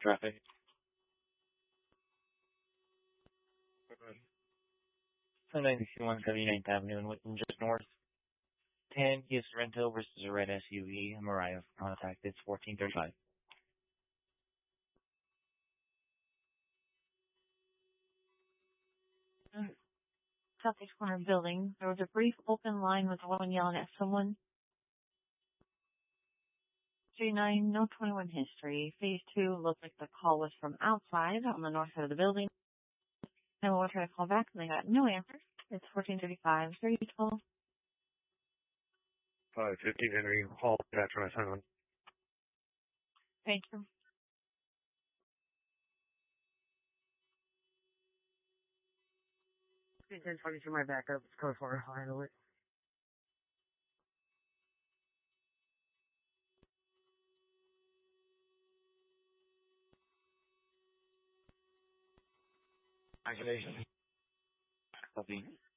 traffic. 92 179th Avenue in Whitman, just north. 10 Kia Sorento versus a red SUV. Mariah contact. It's 1435. Southeast corner building. There was a brief open line with a woman yelling at someone. 39, no 21 history. Phase 2 looked like the call was from outside on the north side of the building. And we'll try to call back and they got no answer. It's 1435, 3012. 550 Henry Hall, Patronize Highland. Thank you. It's talking to my backup. It's code 4. I'll handle it. Isolation. Copy.